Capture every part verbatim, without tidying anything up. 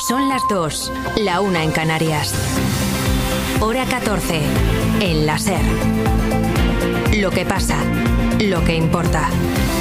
Son las dos, la una en Canarias. Hora catorce, en la SER. Lo que pasa, lo que importa.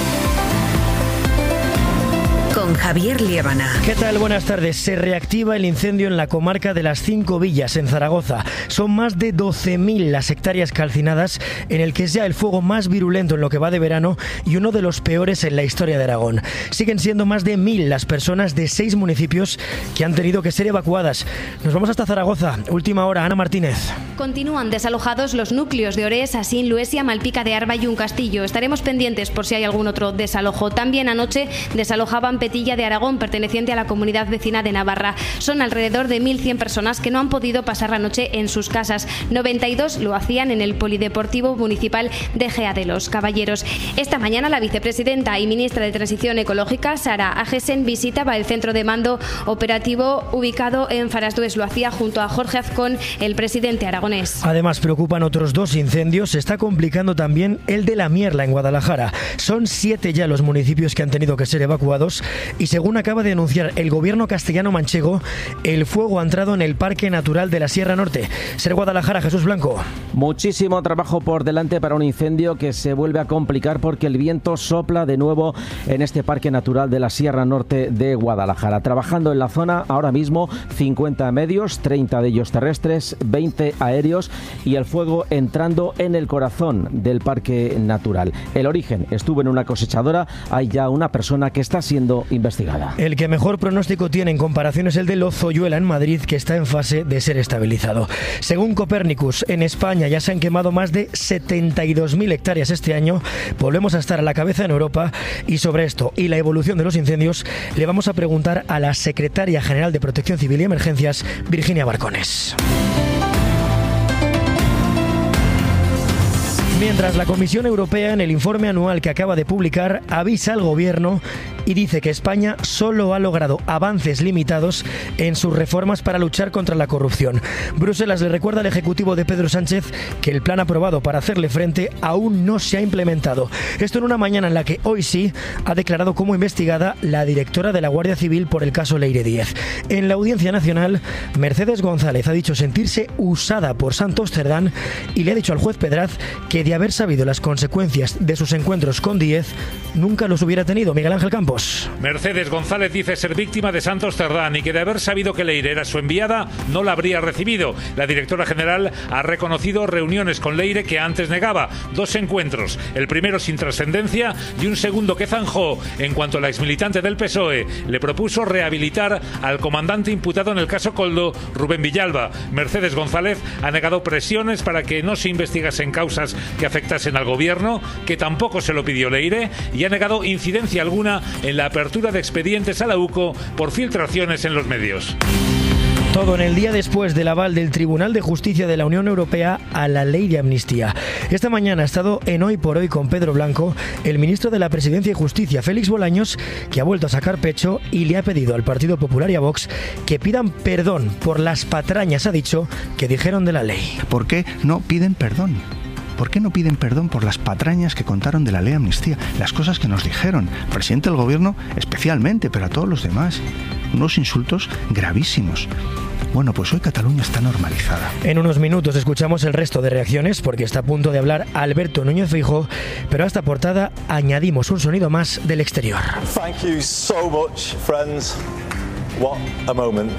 Con Javier Liébana. ¿Qué tal? Buenas tardes. Se reactiva el incendio en la comarca de las Cinco Villas, en Zaragoza. Son más de doce mil las hectáreas calcinadas, en el que es ya el fuego más virulento en lo que va de verano y uno de los peores en la historia de Aragón. Siguen siendo más de mil las personas de seis municipios que han tenido que ser evacuadas. Nos vamos hasta Zaragoza. Última hora, Ana Martínez. Continúan desalojados los núcleos de Orés, Asín, Luesia, Malpica de Arba y Un Castillo. Estaremos pendientes por si hay algún otro desalojo. También anoche desalojaban Petilla de Aragón, perteneciente a la comunidad vecina de Navarra. Son alrededor de mil cien personas que no han podido pasar la noche en sus casas. noventa y dos lo hacían en el Polideportivo Municipal de Gea de los Caballeros. Esta mañana la vicepresidenta y ministra de Transición Ecológica, Sara Agesen, visitaba el centro de mando operativo ubicado en Farasdues. Lo hacía junto a Jorge Azcón, el presidente aragonés. Además, preocupan otros dos incendios. Se está complicando también el de La Mierla, en Guadalajara. Son siete ya los municipios que han tenido que ser evacuados. Y según acaba de anunciar el gobierno castellano-manchego, el fuego ha entrado en el Parque Natural de la Sierra Norte. Ser Guadalajara, Jesús Blanco. Muchísimo trabajo por delante para un incendio que se vuelve a complicar porque el viento sopla de nuevo en este Parque Natural de la Sierra Norte de Guadalajara. Trabajando en la zona ahora mismo cincuenta medios, treinta de ellos terrestres, veinte aéreos y el fuego entrando en el corazón del Parque Natural. El origen estuvo en una cosechadora. Hay ya una persona que está siendo investigada. El que mejor pronóstico tiene en comparación es el de Lozoyuela en Madrid, que está en fase de ser estabilizado. Según Copernicus, en España ya se han quemado más de setenta y dos mil hectáreas este año. Volvemos a estar a la cabeza en Europa, y sobre esto y la evolución de los incendios le vamos a preguntar a la secretaria general de Protección Civil y Emergencias, Virginia Barcones. Mientras la Comisión Europea, en el informe anual que acaba de publicar, avisa al Gobierno y dice que España solo ha logrado avances limitados en sus reformas para luchar contra la corrupción. Bruselas le recuerda al Ejecutivo de Pedro Sánchez que el plan aprobado para hacerle frente aún no se ha implementado. Esto en una mañana en la que hoy sí ha declarado como investigada la directora de la Guardia Civil por el caso Leire Díez. En la Audiencia Nacional, Mercedes González ha dicho sentirse usada por Santos Cerdán y le ha dicho al juez Pedraz que de haber sabido las consecuencias de sus encuentros con Díez, nunca los hubiera tenido. Miguel Ángel Campos. Mercedes González dice ser víctima de Santos Cerdán y que de haber sabido que Leire era su enviada, no la habría recibido. La directora general ha reconocido reuniones con Leire que antes negaba. Dos encuentros, el primero sin trascendencia y un segundo que zanjó en cuanto la exmilitante del P S O E le propuso rehabilitar al comandante imputado en el caso Koldo, Rubén Villalba. Mercedes González ha negado presiones para que no se investigasen causas que afectasen al gobierno, que tampoco se lo pidió Leire, y ha negado incidencia alguna en la apertura de expedientes a la U C O por filtraciones en los medios. Todo en el día después del aval del Tribunal de Justicia de la Unión Europea a la ley de amnistía. Esta mañana ha estado en Hoy por Hoy con Pedro Blanco, el ministro de la Presidencia y Justicia, Félix Bolaños, que ha vuelto a sacar pecho y le ha pedido al Partido Popular y a Vox que pidan perdón por las patrañas, ha dicho, que dijeron de la ley. ¿Por qué no piden perdón? ¿Por qué no piden perdón por las patrañas que contaron de la ley de amnistía? Las cosas que nos dijeron, el presidente del gobierno especialmente, pero a todos los demás. Unos insultos gravísimos. Bueno, pues hoy Cataluña está normalizada. En unos minutos escuchamos el resto de reacciones, porque está a punto de hablar Alberto Núñez Feijóo, pero a esta portada añadimos un sonido más del exterior. Thank you so much, friends. What a moment.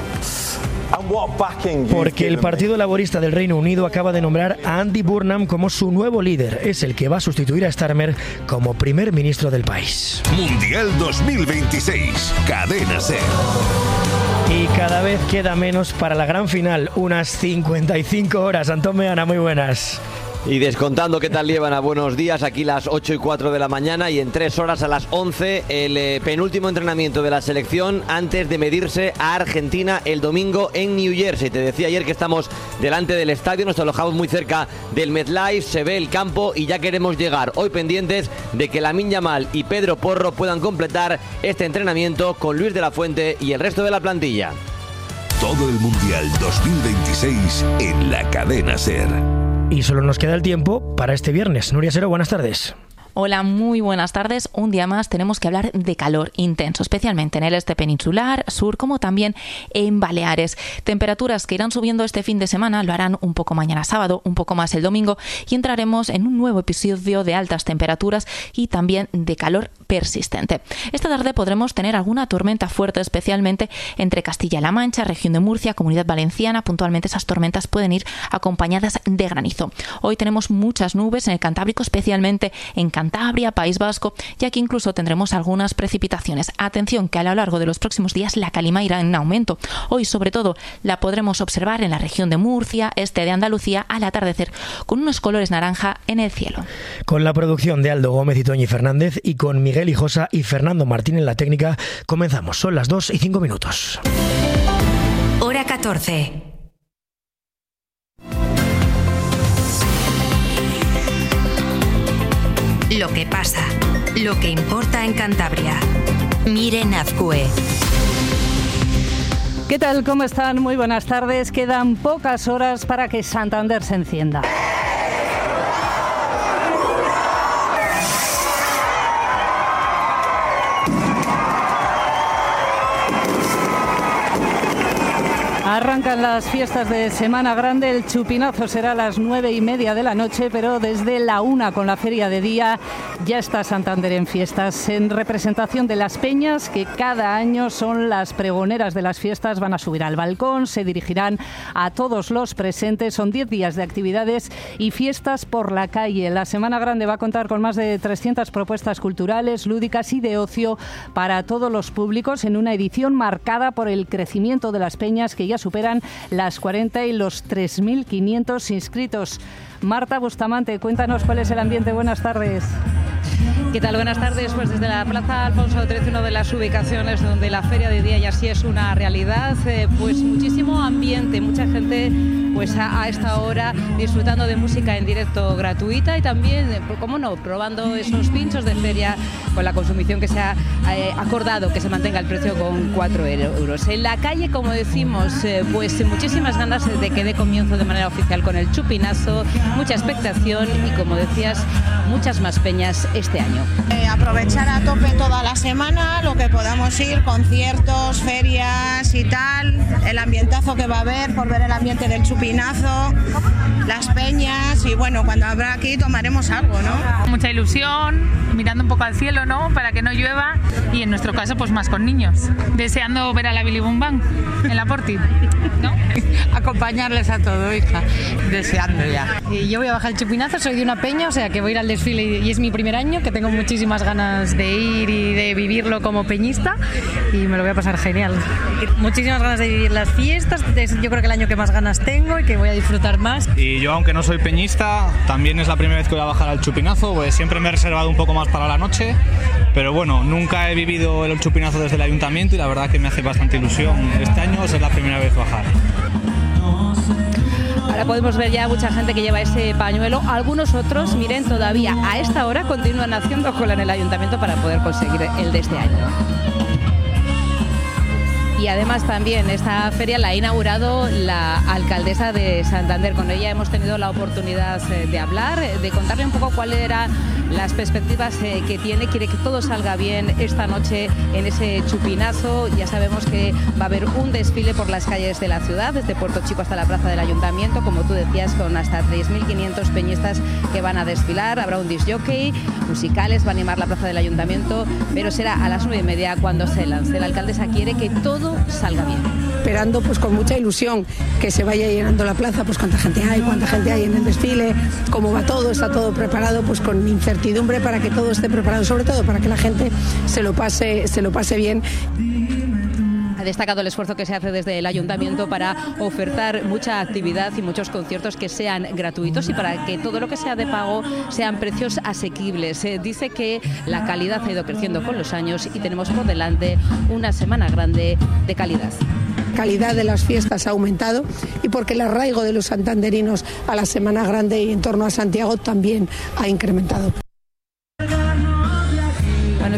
Porque el Partido Laborista del Reino Unido acaba de nombrar a Andy Burnham como su nuevo líder. Es el que va a sustituir a Starmer como primer ministro del país. Mundial dos mil veintiséis, Cadena SER. Y cada vez queda menos para la gran final, unas cincuenta y cinco horas. Antón Meana, muy buenas. Y descontando, ¿qué tal, Liébana? Buenos días, aquí las ocho y cuatro de la mañana y en tres horas a las once el eh, penúltimo entrenamiento de la selección antes de medirse a Argentina el domingo en New Jersey. Te decía ayer que estamos delante del estadio, nos alojamos muy cerca del MetLife, se ve el campo y ya queremos llegar. Hoy pendientes de que Lamine Yamal y Pedro Porro puedan completar este entrenamiento con Luis de la Fuente y el resto de la plantilla. Todo el Mundial dos mil veintiséis en la Cadena SER. Y solo nos queda el tiempo para este viernes. Nuria Sero, buenas tardes. Hola, muy buenas tardes. Un día más tenemos que hablar de calor intenso, especialmente en el este peninsular, sur, como también en Baleares. Temperaturas que irán subiendo este fin de semana, lo harán un poco mañana sábado, un poco más el domingo, y entraremos en un nuevo episodio de altas temperaturas y también de calor persistente. Esta tarde podremos tener alguna tormenta fuerte, especialmente entre Castilla-La Mancha, región de Murcia, Comunidad Valenciana. Puntualmente esas tormentas pueden ir acompañadas de granizo. Hoy tenemos muchas nubes en el Cantábrico, especialmente en Cantabria, País Vasco, y aquí incluso tendremos algunas precipitaciones. Atención, que a lo largo de los próximos días la calima irá en aumento. Hoy, sobre todo, la podremos observar en la región de Murcia, este de Andalucía, al atardecer, con unos colores naranja en el cielo. Con la producción de Aldo Gómez y Toñi Fernández y con Miguel Hijosa y Fernando Martín en la técnica, comenzamos. Son las dos y cinco minutos. Hora catorce. Lo que pasa, lo que importa en Cantabria. Miren Azcue. ¿Qué tal? ¿Cómo están? Muy buenas tardes. Quedan pocas horas para que Santander se encienda. Arrancan las fiestas de Semana Grande. El chupinazo será a las nueve y media de la noche, pero desde la una, con la feria de día, ya está Santander en fiestas. En representación de las peñas, que cada año son las pregoneras de las fiestas, van a subir al balcón, se dirigirán a todos los presentes. Son diez días de actividades y fiestas por la calle. La Semana Grande va a contar con más de trescientas propuestas culturales, lúdicas y de ocio para todos los públicos, en una edición marcada por el crecimiento de las peñas, que ya superan las cuarenta y los tres mil quinientos inscritos. Marta Bustamante, cuéntanos cuál es el ambiente. Buenas tardes. ¿Qué tal? Buenas tardes. Pues desde la Plaza Alfonso trece, una de las ubicaciones donde la feria de día ya sí es una realidad, eh, pues muchísimo ambiente, mucha gente pues a, a esta hora disfrutando de música en directo gratuita y también, eh, cómo no, probando esos pinchos de feria con la consumición que se ha eh, acordado que se mantenga el precio con cuatro euros. En la calle, como decimos, eh, pues muchísimas ganas de que dé comienzo de manera oficial con el chupinazo, mucha expectación y, como decías, muchas más peñas este año. Eh, aprovechar a tope toda la semana, lo que podamos ir, conciertos, ferias y tal, el ambientazo que va a haber por ver el ambiente del chupinazo, las peñas y bueno, cuando habrá aquí tomaremos algo, ¿no? Mucha ilusión, mirando un poco al cielo, ¿no? Para que no llueva y en nuestro caso pues más con niños, deseando ver a la Billy Boom Bang en la Porti, ¿no? Acompañarles a todo, hija, deseando ya. Y yo voy a bajar el chupinazo, soy de una peña, o sea que voy a ir al desfile y es mi primer año, que tengo muchísimas ganas de ir y de vivirlo como peñista y me lo voy a pasar genial. Muchísimas ganas de vivir las fiestas, es yo creo que el año que más ganas tengo y que voy a disfrutar más. Y yo, aunque no soy peñista, también es la primera vez que voy a bajar al chupinazo, pues siempre me he reservado un poco más para la noche, pero bueno, nunca he vivido el chupinazo desde el ayuntamiento y la verdad que me hace bastante ilusión este año ser la primera vez bajar. Ahora podemos ver ya mucha gente que lleva ese pañuelo. Algunos otros, miren, todavía a esta hora continúan haciendo cola en el ayuntamiento para poder conseguir el de este año. Y además también esta feria la ha inaugurado la alcaldesa de Santander. Con ella hemos tenido la oportunidad de hablar, de contarle un poco cuáles eran las perspectivas que tiene. Quiere que todo salga bien esta noche en ese chupinazo. Ya sabemos que va a haber un desfile por las calles de la ciudad, desde Puerto Chico hasta la plaza del ayuntamiento, como tú decías, con hasta tres mil quinientos peñistas que van a desfilar. Habrá un disc jockey, musicales, va a animar la plaza del ayuntamiento, pero será a las nueve y media cuando se lance. La alcaldesa quiere que todo salga bien. Esperando pues con mucha ilusión que se vaya llenando la plaza, pues cuánta gente hay, cuánta gente hay en el desfile, cómo va todo, está todo preparado, pues con incertidumbre para que todo esté preparado, sobre todo para que la gente se lo pase, se lo pase bien. Ha destacado el esfuerzo que se hace desde el ayuntamiento para ofertar mucha actividad y muchos conciertos que sean gratuitos y para que todo lo que sea de pago sean precios asequibles. Eh, dice que la calidad ha ido creciendo con los años y tenemos por delante una Semana Grande de calidad. Calidad de las fiestas ha aumentado y porque el arraigo de los santanderinos a la Semana Grande y en torno a Santiago también ha incrementado. Bueno,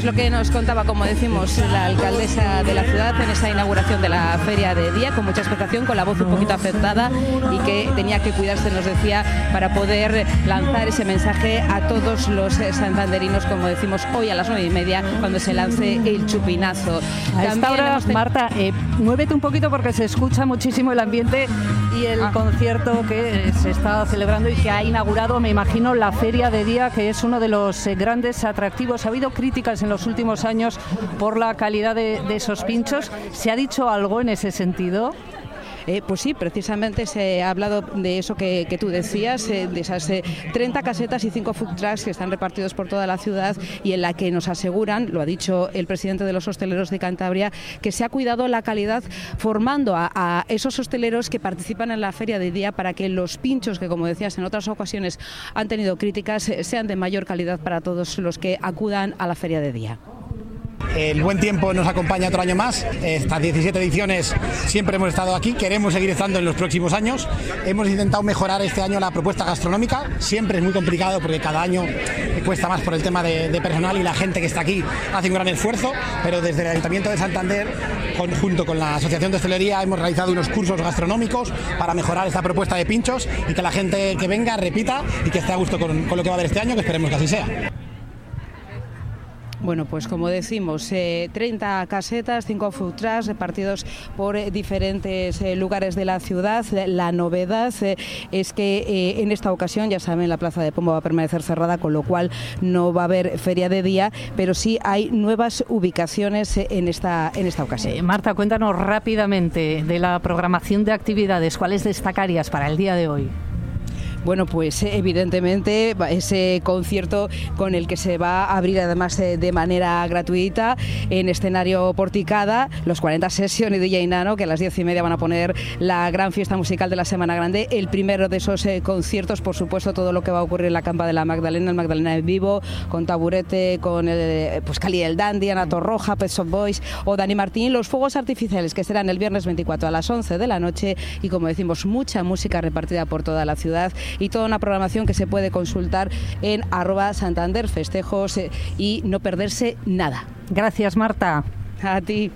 Es lo que nos contaba, como decimos, la alcaldesa de la ciudad en esa inauguración de la Feria de Día, con mucha expectación, con la voz un poquito afectada y que tenía que cuidarse, nos decía, para poder lanzar ese mensaje a todos los santanderinos, como decimos, hoy a las nueve y media, cuando se lance el chupinazo. A esta hora, ten... Marta, eh, muévete un poquito porque se escucha muchísimo el ambiente y el ah. concierto que se está celebrando y que ha inaugurado, me imagino, la Feria de Día, que es uno de los eh, grandes atractivos. Ha habido críticas en los últimos años por la calidad de, de esos pinchos. ¿Se ha dicho algo en ese sentido? Eh, pues sí, precisamente se ha hablado de eso que, que tú decías, eh, de esas eh, treinta casetas y cinco food trucks que están repartidos por toda la ciudad y en la que nos aseguran, lo ha dicho el presidente de los hosteleros de Cantabria, que se ha cuidado la calidad formando a, a esos hosteleros que participan en la Feria de Día para que los pinchos, que como decías en otras ocasiones han tenido críticas, eh, sean de mayor calidad para todos los que acudan a la Feria de Día. El buen tiempo nos acompaña otro año más. Estas diecisiete ediciones siempre hemos estado aquí, queremos seguir estando en los próximos años. Hemos intentado mejorar este año la propuesta gastronómica. Siempre es muy complicado porque cada año cuesta más por el tema de, de personal y la gente que está aquí hace un gran esfuerzo, pero desde el Ayuntamiento de Santander, junto con la Asociación de Hostelería, hemos realizado unos cursos gastronómicos para mejorar esta propuesta de pinchos y que la gente que venga repita y que esté a gusto con, con lo que va a haber este año, que esperemos que así sea. Bueno, pues como decimos, eh, treinta casetas, cinco food trucks repartidos por eh, diferentes eh, lugares de la ciudad. La novedad eh, es que eh, en esta ocasión, ya saben, la Plaza de Pombo va a permanecer cerrada, con lo cual no va a haber Feria de Día, pero sí hay nuevas ubicaciones eh, en esta, en esta ocasión. Eh, Marta, cuéntanos rápidamente de la programación de actividades. ¿Cuáles destacarías para el día de hoy? Bueno, pues evidentemente ese concierto con el que se va a abrir además de manera gratuita en escenario Porticada, los cuarenta Session y D J Nano, que a las diez y media van a poner la gran fiesta musical de la Semana Grande. El primero de esos eh, conciertos, por supuesto, todo lo que va a ocurrir en la Campa de la Magdalena, el Magdalena en vivo, con Taburete, con el, pues Cali el Dandy, Ana Torroja, Pet Shop Boys o Dani Martín. Los fuegos artificiales, que serán el viernes veinticuatro a las once de la noche, y como decimos, mucha música repartida por toda la ciudad y toda una programación que se puede consultar en arroba Santander Festejos eh, y no perderse nada. Gracias, Marta. A ti.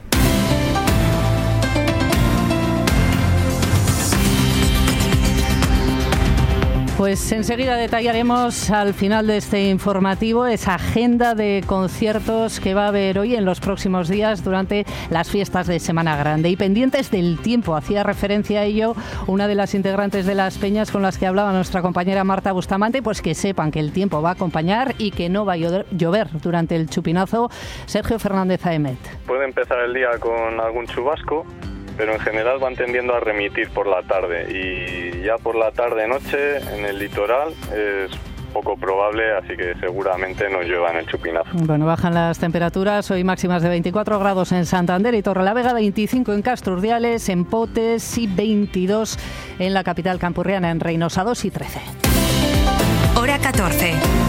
Pues enseguida detallaremos al final de este informativo esa agenda de conciertos que va a haber hoy en los próximos días durante las fiestas de Semana Grande. Y pendientes del tiempo, hacía referencia a ello una de las integrantes de las peñas con las que hablaba nuestra compañera Marta Bustamante, pues que sepan que el tiempo va a acompañar y que no va a llover durante el chupinazo. Sergio Fernández Aemet. Puede empezar el día con algún chubasco, pero en general van tendiendo a remitir por la tarde, y ya por la tarde-noche en el litoral es poco probable, así que seguramente no llueva en el chupinazo. Bueno, bajan las temperaturas, hoy máximas de veinticuatro grados en Santander y Torrelavega, veinticinco en Castro Urdiales, en Potes y veintidós en la capital campurriana, en Reynosa dos y trece. Hora catorce.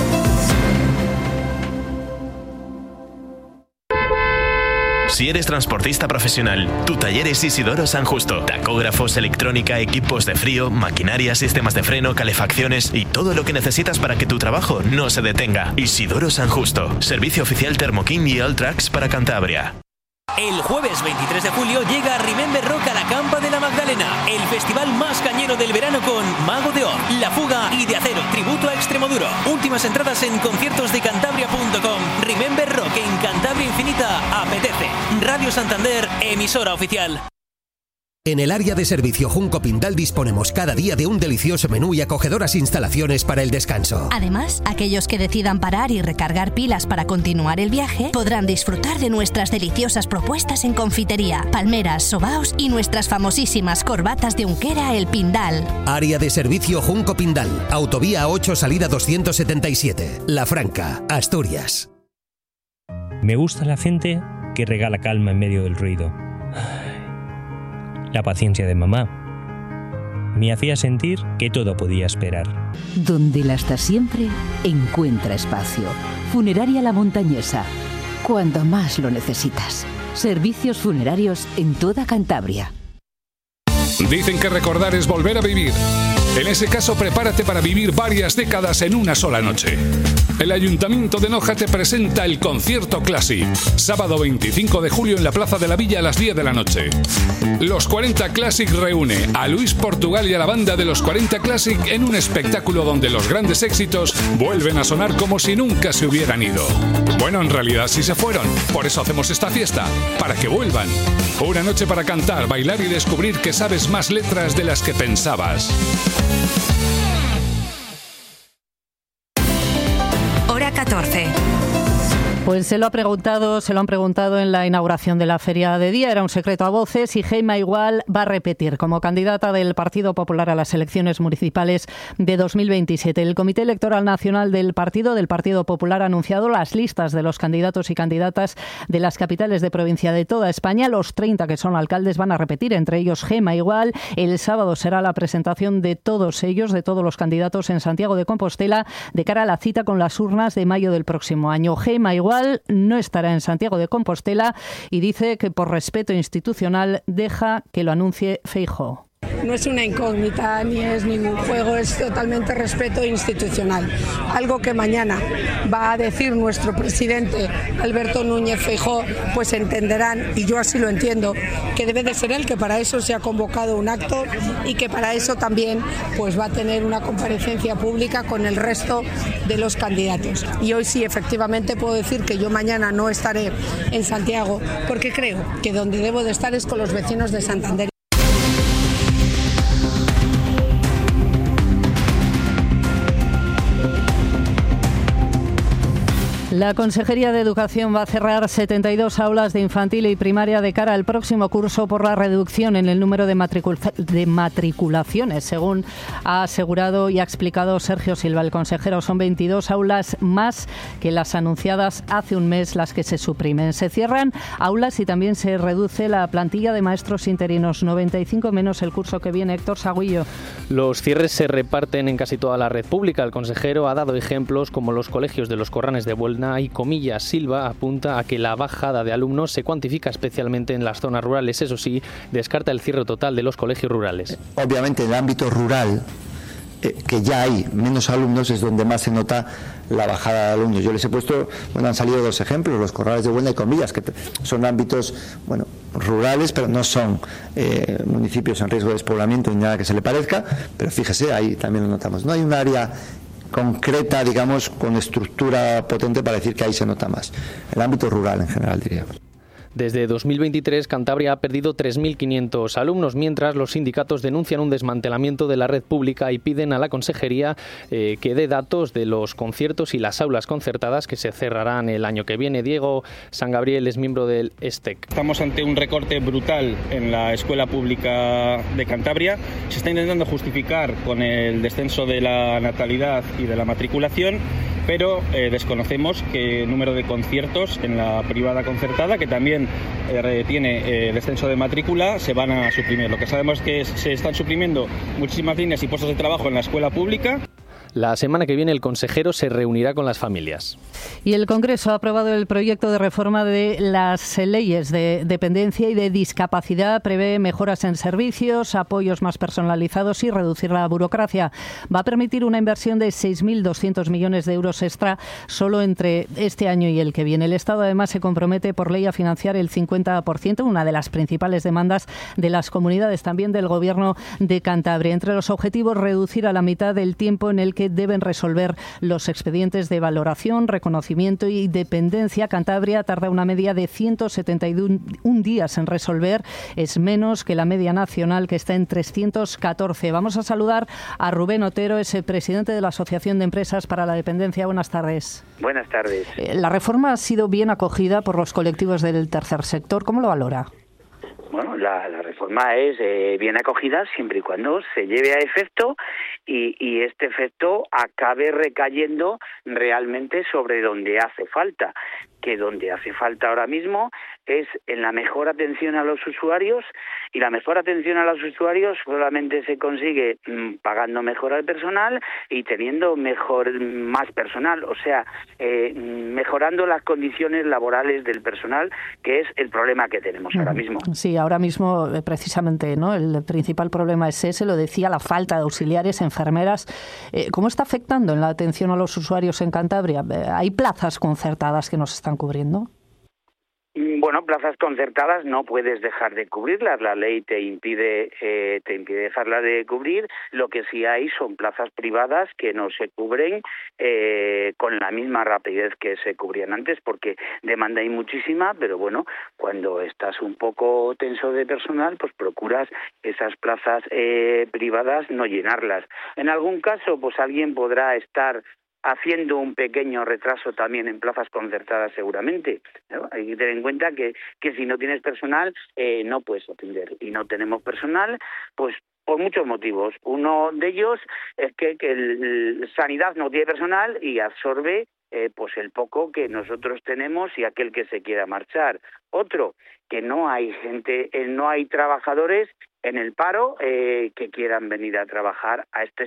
Si eres transportista profesional, tu taller es Isidoro San Justo. Tacógrafos, electrónica, equipos de frío, maquinaria, sistemas de freno, calefacciones y todo lo que necesitas para que tu trabajo no se detenga. Isidoro San Justo. Servicio oficial Thermoking y Alltrax para Cantabria. El jueves veintitrés de julio llega Remember Rock a la Campa de la Magdalena, el festival más cañero del verano con Mago de Oz, La Fuga y De Acero, tributo a Extremoduro. Últimas entradas en conciertos de cantabria punto com. Remember Rock en Cantabria Infinita apetece. Radio Santander, emisora oficial. En el área de servicio Junco Pindal disponemos cada día de un delicioso menú y acogedoras instalaciones para el descanso. Además, aquellos que decidan parar y recargar pilas para continuar el viaje podrán disfrutar de nuestras deliciosas propuestas en confitería, palmeras, sobaos y nuestras famosísimas corbatas de Unquera El Pindal. Área de servicio Junco Pindal, autovía ocho, salida doscientos setenta y siete, La Franca, Asturias. Me gusta la gente que regala calma en medio del ruido. La paciencia de mamá me hacía sentir que todo podía esperar. Donde la hasta siempre encuentra espacio. Funeraria La Montañesa. Cuando más lo necesitas. Servicios funerarios en toda Cantabria. Dicen que recordar es volver a vivir. En ese caso, prepárate para vivir varias décadas en una sola noche. El Ayuntamiento de Noja te presenta el Concierto Classic. Sábado veinticinco de julio en la Plaza de la Villa a las diez de la noche. Los cuarenta Classic reúne a Luis Portugal y a la banda de los cuarenta Classic en un espectáculo donde los grandes éxitos vuelven a sonar como si nunca se hubieran ido. Bueno, en realidad sí se fueron. Por eso hacemos esta fiesta, para que vuelvan. Una noche para cantar, bailar y descubrir que sabes más letras de las que pensabas. Hora catorce. Pues se lo ha preguntado, se lo han preguntado en la inauguración de la Feria de Día, era un secreto a voces, y Gemma Igual va a repetir como candidata del Partido Popular a las elecciones municipales de dos mil veintisiete. El Comité Electoral Nacional del Partido del Partido Popular ha anunciado las listas de los candidatos y candidatas de las capitales de provincia de toda España. Los treinta que son alcaldes van a repetir, entre ellos Gemma Igual. El sábado será la presentación de todos ellos, de todos los candidatos en Santiago de Compostela, de cara a la cita con las urnas de mayo del próximo año. Gemma Igual no estará en Santiago de Compostela y dice que por respeto institucional deja que lo anuncie Feijóo. No es una incógnita ni es ningún juego, es totalmente respeto institucional. Algo que mañana va a decir nuestro presidente Alberto Núñez Feijóo, pues entenderán, y yo así lo entiendo, que debe de ser él, que para eso se ha convocado un acto y que para eso también pues va a tener una comparecencia pública con el resto de los candidatos. Y hoy sí, efectivamente puedo decir que yo mañana no estaré en Santiago, porque creo que donde debo de estar es con los vecinos de Santander. La Consejería de Educación va a cerrar setenta y dos aulas de infantil y primaria de cara al próximo curso por la reducción en el número de, matricul- de matriculaciones, según ha asegurado y ha explicado Sergio Silva, el consejero. Son veintidós aulas más que las anunciadas hace un mes, las que se suprimen. Se cierran aulas y también se reduce la plantilla de maestros interinos, noventa y cinco menos el curso que viene. Héctor Sagüillo. Los cierres se reparten en casi toda la red pública. El consejero ha dado ejemplos como los colegios de los Corranes de Buelna y Comillas. Silva apunta a que la bajada de alumnos se cuantifica especialmente en las zonas rurales. Eso sí, descarta el cierre total de los colegios rurales. Obviamente en el ámbito rural, eh, que ya hay menos alumnos, es donde más se nota la bajada de alumnos. Yo les he puesto, bueno, han salido dos ejemplos, los Corrales de Buelna y Comillas, que son ámbitos, bueno, rurales, pero no son eh, municipios en riesgo de despoblamiento ni nada que se le parezca, pero fíjese, ahí también lo notamos. No hay un área concreta, digamos, con estructura potente para decir que ahí se nota más. El ámbito rural en general, diríamos. Desde dos mil veintitrés, Cantabria ha perdido tres mil quinientos alumnos, mientras los sindicatos denuncian un desmantelamiento de la red pública y piden a la Consejería eh, que dé datos de los conciertos y las aulas concertadas que se cerrarán el año que viene. Diego San Gabriel es miembro del ESTEC. Estamos ante un recorte brutal en la escuela pública de Cantabria. Se está intentando justificar con el descenso de la natalidad y de la matriculación, pero eh, desconocemos que el número de conciertos en la privada concertada, que también eh, tiene eh, descenso de matrícula, se van a suprimir. Lo que sabemos es que se están suprimiendo muchísimas líneas y puestos de trabajo en la escuela pública. La semana que viene el consejero se reunirá con las familias. Y el Congreso ha aprobado el proyecto de reforma de las leyes de dependencia y de discapacidad. Prevé mejoras en servicios, apoyos más personalizados y reducir la burocracia. Va a permitir una inversión de seis mil doscientos millones de euros extra solo entre este año y el que viene. El Estado además se compromete por ley a financiar el cincuenta por ciento, una de las principales demandas de las comunidades, también del Gobierno de Cantabria. Entre los objetivos, reducir a la mitad el tiempo en el que deben resolver los expedientes de valoración, reconocimiento y dependencia. Cantabria tarda una media de ciento setenta y uno días en resolver. Es menos que la media nacional, que está en trescientos catorce. Vamos a saludar a Rubén Otero, es el presidente de la Asociación de Empresas para la Dependencia. Buenas tardes. Buenas tardes. La reforma ha sido bien acogida por los colectivos del tercer sector. ¿Cómo lo valora? Bueno, la, la reforma es eh, bien acogida siempre y cuando se lleve a efecto y, y este efecto acabe recayendo realmente sobre donde hace falta, que donde hace falta ahora mismo es en la mejor atención a los usuarios, y la mejor atención a los usuarios solamente se consigue mmm, pagando mejor al personal y teniendo mejor más personal, o sea, eh, mejorando las condiciones laborales del personal, que es el problema que tenemos ahora mismo. Sí, ahora mismo precisamente, ¿no? El principal problema es ese, lo decía, la falta de auxiliares, enfermeras. Eh, ¿Cómo está afectando en la atención a los usuarios en Cantabria? ¿Hay plazas concertadas que nos están cubriendo? Bueno, plazas concertadas no puedes dejar de cubrirlas, la ley te impide eh, te impide dejarlas de cubrir. Lo que sí hay son plazas privadas que no se cubren eh, con la misma rapidez que se cubrían antes, porque demanda hay muchísima, pero bueno, cuando estás un poco tenso de personal, pues procuras esas plazas eh, privadas no llenarlas. En algún caso, pues alguien podrá estar haciendo un pequeño retraso también en plazas concertadas seguramente, ¿no? Hay que tener en cuenta que, que si no tienes personal eh, no puedes atender, y no tenemos personal pues por muchos motivos. Uno de ellos es que, que el, Sanidad no tiene personal y absorbe eh, pues el poco que nosotros tenemos y aquel que se quiera marchar. Otro, que no hay gente, eh, no hay trabajadores en el paro eh, que quieran venir a trabajar a este